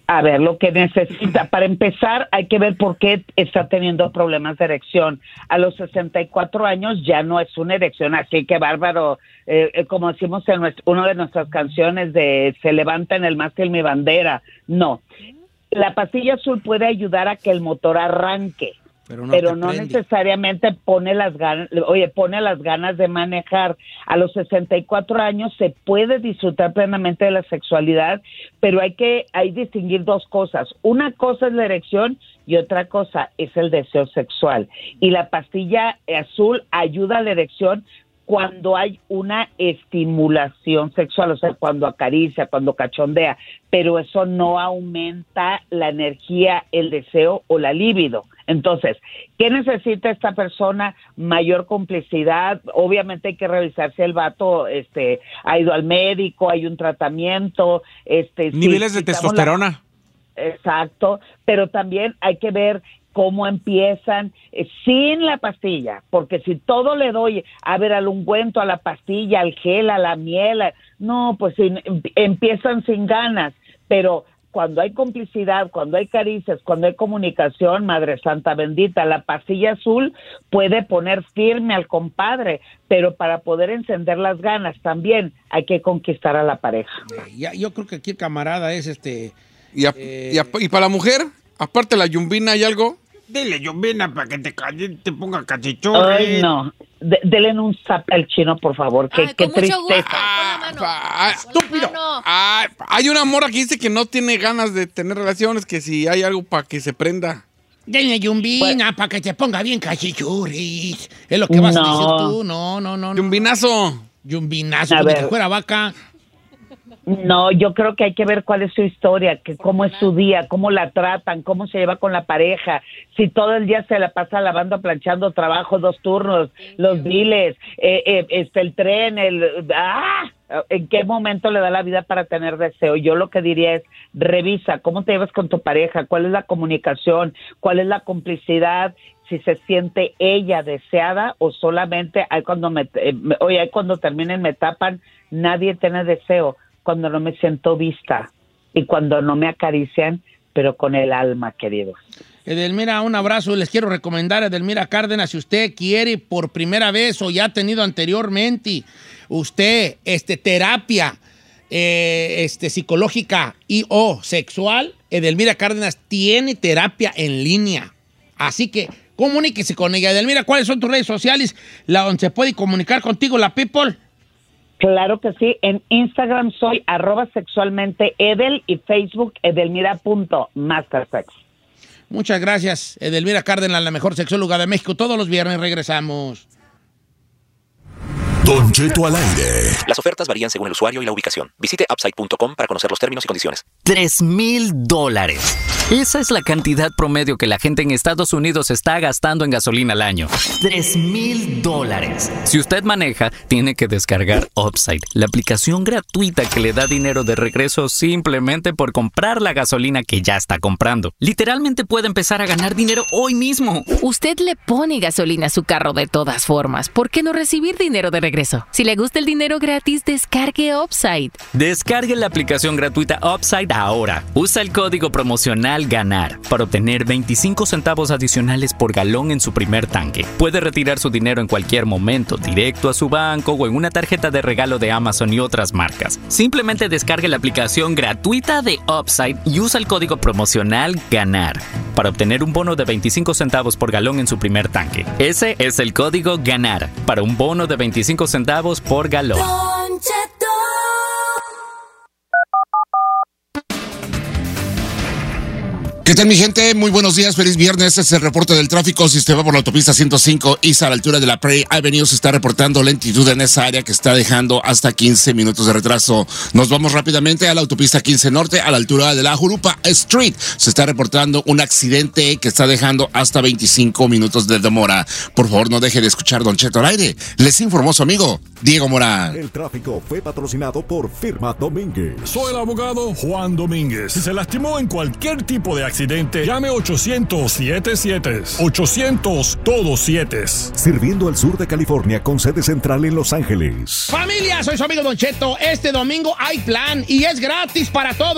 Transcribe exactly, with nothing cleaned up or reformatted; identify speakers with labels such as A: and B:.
A: A ver, lo que necesita, para empezar, hay que ver por qué está teniendo problemas de erección. A los sesenta y cuatro años ya no es una erección, así que bárbaro, eh, como decimos en nuestro, una de nuestras canciones de Se levanta en el mástil mi bandera. No, la pastilla azul puede ayudar a que el motor arranque, pero no, pero no necesariamente pone las ganas, oye, pone las ganas de manejar. A los sesenta y cuatro años se puede disfrutar plenamente de la sexualidad, pero hay que hay distinguir dos cosas. Una cosa es la erección y otra cosa es el deseo sexual. Y la pastilla azul ayuda a la erección cuando hay una estimulación sexual, o sea, cuando acaricia, cuando cachondea, pero eso no aumenta la energía, el deseo o la libido. Entonces, ¿qué necesita esta persona? Mayor complicidad. Obviamente hay que revisar si el vato este, ha ido al médico, hay un tratamiento. Este,
B: Niveles
A: si,
B: de testosterona.
A: La... Exacto, pero también hay que ver cómo empiezan eh, sin la pastilla, porque si todo le doy, a ver, al ungüento, a la pastilla, al gel, a la miel, a... no, pues sin, empiezan sin ganas, pero cuando hay complicidad, cuando hay caricias, cuando hay comunicación, Madre Santa bendita, la pastilla azul puede poner firme al compadre, pero para poder encender las ganas también hay que conquistar a la pareja.
C: Eh, ya, yo creo que aquí el camarada es este...
B: ¿Y, a,
C: eh...
B: y, a, y para la mujer? Aparte la yumbina, ¿hay algo?
D: Dile yumbina para que te, te ponga cachichón.
A: Ay, no. De, denle un zap al chino, por favor. Qué,
E: Ay,
A: qué
E: con mucho gusto.
A: tristeza.
B: Ah, ah, estúpido. Ah, hay una mora que dice que no tiene ganas de tener relaciones, que si hay algo para que se prenda.
C: Denle yumbina bueno, para que te ponga bien cachichuris. Es lo que vas no. a decir tú. No, no, no.
B: Yumbinazo.
C: Yumbinazo, como que fuera vaca.
A: No, yo creo que hay que ver cuál es su historia, que cómo es su día, cómo la tratan, cómo se lleva con la pareja, si todo el día se la pasa lavando, planchando, trabajo, dos turnos, los biles, eh, eh, este, el tren, el... ¡ah! ¿En qué momento le da la vida para tener deseo? Yo lo que diría es, revisa cómo te llevas con tu pareja, cuál es la comunicación, cuál es la complicidad, si se siente ella deseada o solamente hay cuando me, eh, oye, hay cuando terminen me tapan, nadie tiene deseo. Cuando no me siento vista y cuando no me acarician, pero con el alma, queridos.
C: Edelmira, un abrazo. Les quiero recomendar a Edelmira Cárdenas, si usted quiere por primera vez o ya ha tenido anteriormente, usted, este, terapia eh, este, psicológica y o sexual, Edelmira Cárdenas tiene terapia en línea. Así que comuníquese con ella. Edelmira, ¿cuáles son tus redes sociales la donde se puede comunicar contigo la people?
A: Claro que sí, en Instagram soy arroba sexualmente Edel y Facebook edelmira.mastersex.
C: Muchas gracias, Edelmira Cárdenas, la mejor sexóloga de México. Todos los viernes regresamos.
F: Don Cheto al aire.
G: Las ofertas varían según el usuario y la ubicación. Visite upside punto com para conocer los términos y condiciones.
H: Tres mil dólares. Esa es la cantidad promedio que la gente en Estados Unidos está gastando en gasolina al año. Tres mil dólares. Si usted maneja, tiene que descargar Upside, la aplicación gratuita que le da dinero de regreso simplemente por comprar la gasolina que ya está comprando. Literalmente puede empezar a ganar dinero hoy mismo.
I: Usted le pone gasolina a su carro de todas formas. ¿Por qué no recibir dinero de regreso? Si le gusta el dinero gratis, descargue Upside.
H: Descargue la aplicación gratuita Upside ahora. Usa el código promocional GANAR para obtener veinticinco centavos adicionales por galón en su primer tanque. Puede retirar su dinero en cualquier momento, directo a su banco o en una tarjeta de regalo de Amazon y otras marcas. Simplemente descargue la aplicación gratuita de Upside y usa el código promocional GANAR para obtener un bono de veinticinco centavos por galón en su primer tanque. Ese es el código GANAR para un bono de veinticinco centavos por galón.
J: ¿Qué tal, mi gente? Muy buenos días, feliz viernes. Este es el reporte del tráfico. Si usted va por la autopista ciento cinco East a la altura de la Prairie Avenue, se está reportando lentitud en esa área que está dejando hasta quince minutos de retraso. Nos vamos rápidamente a la autopista quince Norte a la altura de la Jurupa Street. Se está reportando un accidente que está dejando hasta veinticinco minutos de demora. Por favor, no deje de escuchar Don Cheto al aire. Les informó su amigo Diego Morán.
F: El tráfico fue patrocinado por Firma Domínguez.
K: Soy el abogado Juan Domínguez. Si se lastimó en cualquier tipo de accidente, llame ochocientos siete siete. ochocientos todos siete.
F: Sirviendo al sur de California con sede central en Los Ángeles.
C: Familia, soy su amigo Don Cheto. Este domingo hay plan y es gratis para todos.